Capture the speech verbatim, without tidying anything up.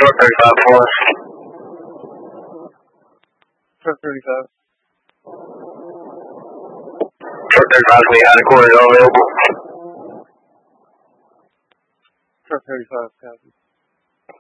Truck thirty-five for us. Truck thirty-five. Truck thirty-five, we had a quarter available. Truck thirty-five, copy.